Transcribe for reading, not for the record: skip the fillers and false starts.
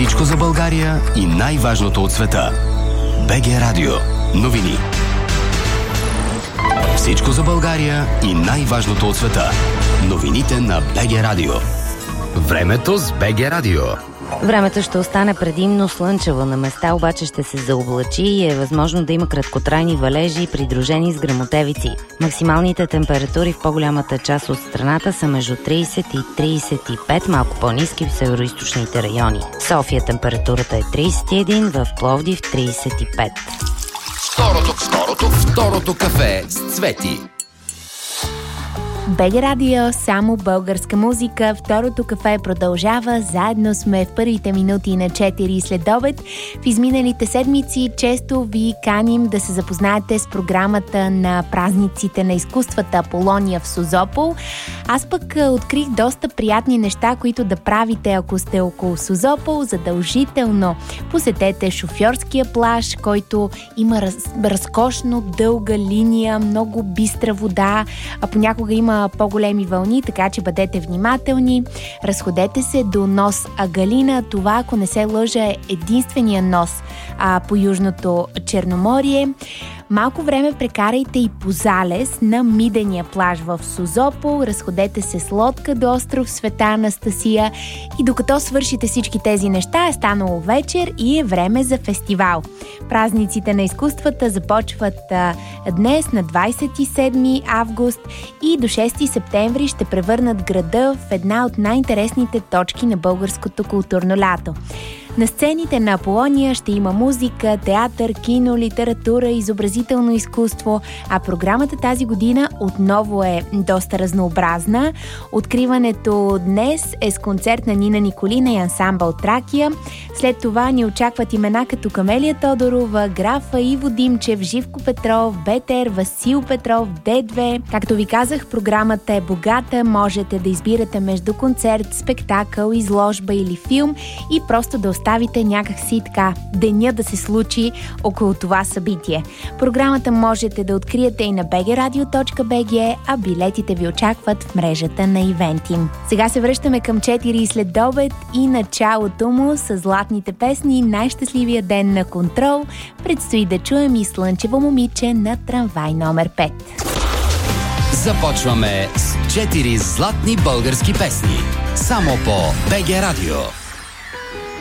Всичко за България и най-важното от света. БГ Радио. Новини. Всичко за България и най-важното от света. Новините на БГ Радио. Времето с БГ Радио. Времето ще остане предимно слънчево, на места обаче ще се заоблачи и е възможно да има краткотрайни валежи, придружени с гръмотевици. Максималните температури в по-голямата част от страната са между 30 и 35, малко по-ниски в североизточните райони. В София температурата е 31, в Пловдив 35. Второто кафе с Цвети. БГ Радио, само българска музика. Второто кафе продължава. Заедно сме в първите минути на 4 следобед. В изминалите седмици често ви каним да се запознаете с програмата на празниците на изкуствата Аполония в Созопол. Аз пък открих доста приятни неща, които да правите, ако сте около Созопол. Задължително посетете шофьорския плаж, който има разкошно дълга линия, много бистра вода, а понякога има по-големи вълни, така че бъдете внимателни. Разходете се до нос Агалина. Това, ако не се лъжа, е единствения нос по Южното Черноморие. Малко време прекарайте и по залез на Мидения плаж в Созопол. Разходете се с лодка до остров Света Анастасия и докато свършите всички тези неща, е станало вечер и е време за фестивал. Празниците на изкуствата започват днес на 27 август и до 6 септември ще превърнат града в една от най-интересните точки на българското културно лято. На сцените на Аполония ще има музика, театър, кино, литература, изобразително изкуство, а програмата тази година отново е доста разнообразна. Откриването днес е с концерт на Нина Николина и ансамбъл Тракия. След това ни очакват имена като Камелия Тодорова, Графа, Иво Димчев, Живко Петров, БТР, Васил Петров, Д2. Както ви казах, програмата е богата, можете да избирате между концерт, спектакъл, изложба или филм и просто да оставите някакси така деня да се случи около това събитие. Програмата можете да откриете и на bgradio.bg, а билетите ви очакват в мрежата на Ивентим. Сега се връщаме към 4 следобед и началото му с златните песни "Най-щастливия ден на Контрол". Предстои да чуем и "Слънчево момиче" на Трамвай номер 5. Започваме с 4 златни български песни. Само по БГ Радио.